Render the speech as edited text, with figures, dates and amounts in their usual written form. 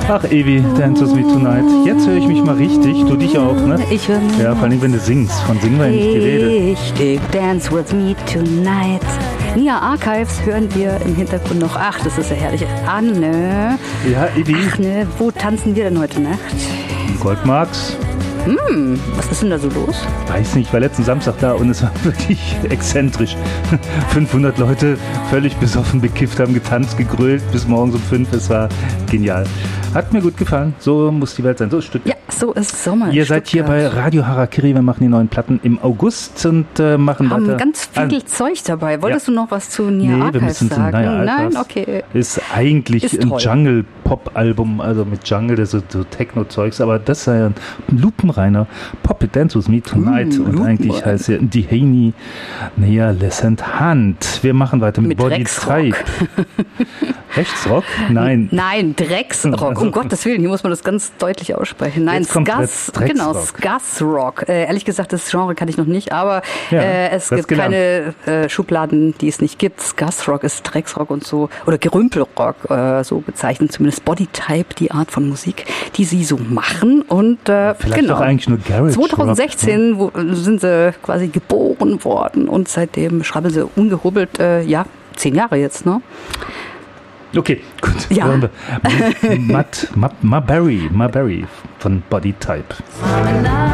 Ach, Evi, Dance With Me Tonight. Jetzt höre ich mich mal richtig. Du dich auch, ne? Ich höre mich. Ja, vor allem, wenn du singst. Von singen wir ja nicht die Rede. Richtig, Dance With Me Tonight. Nia Archives hören wir im Hintergrund noch. Ach, das ist ja herrlich. Anne. Ja, Evi. Ach ne, wo tanzen wir denn heute Nacht? Goldmarks. Was ist denn da so los? Weiß nicht, ich war letzten Samstag da und es war wirklich exzentrisch. 500 Leute, völlig besoffen, bekifft, haben getanzt, gegrölt bis morgens um 5. Es war genial. Hat mir gut gefallen. So muss die Welt sein. So ist Stuttgart. Ja, so ist Sommer. Ihr seid hier bei Radio Harakiri. Wir machen die neuen Platten im August und machen haben weiter. Ganz viel Zeug dabei. Wolltest du noch was zu Nia Nee, wir Archives müssen zu sagen? Nia Nein, Archives. okay. Ist eigentlich Ist ein toll. Jungle-Pop-Album, also mit Jungle, das ist so Techno-Zeugs, aber das ist ja ein lupenreiner Pop It Dance With Me Tonight und eigentlich heißt ja Dehaney Nia Lescent Hand. Wir machen weiter mit Body Drecksrock. Type. Rechtsrock? Nein. Nein, Drecksrock. Um Gottes Willen, hier muss man das ganz deutlich aussprechen. Nein, Jetzt kommt Skas, Drecksrock. genau, Skasrock. Ehrlich gesagt, das Genre kann ich noch nicht, aber Ja, es du hast gibt keine Schubladen, die es nicht gibt. Skasrock ist Drecksrock und so, oder Gerümpelrock, so bezeichnen zumindest Bodytype, die Art von Musik, die sie so machen. Und Vielleicht genau. doch eigentlich nur Garage Rock. 2016 sind sie quasi geboren worden und seitdem schreiben sie ungehobelt, 10 Jahre jetzt, ne? Okay, gut. Ja. Hören wir. Marbury von Body Type. Falling down.